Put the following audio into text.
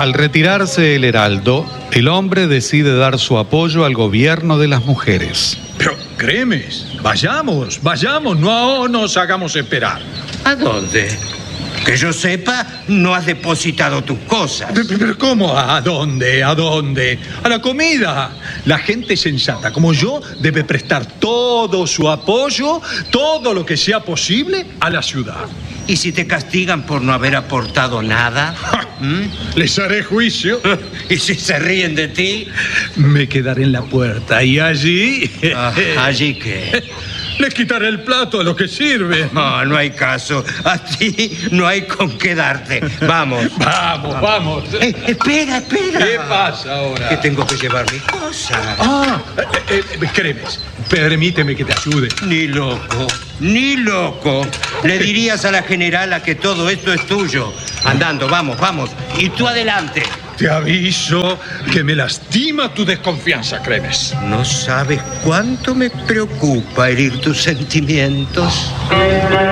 Al retirarse el heraldo, el hombre decide dar su apoyo al gobierno de las mujeres. Pero, Cremes, vayamos, no nos hagamos esperar. ¿A dónde? Que yo sepa, no has depositado tus cosas. ¿Pero cómo? ¿A dónde? ¿A dónde? A la comida. La gente sensata como yo debe prestar todo su apoyo, todo lo que sea posible a la ciudad. ¿Y si te castigan por no haber aportado nada? Les haré juicio. ¿Y si se ríen de ti? Me quedaré en la puerta y allí... ¿Allí qué? Les quitaré el plato a lo que sirve. No, no hay caso. A ti no hay con qué darte. Vamos. Vamos. Espera. ¿Qué pasa ahora? Que tengo que llevar mis cosas. Cremes, permíteme que te ayude. Ni loco. Le dirías a la generala que todo esto es tuyo. Andando, vamos. Y tú adelante. Te aviso que me lastima tu desconfianza, Cremes. No sabes cuánto me preocupa herir tus sentimientos.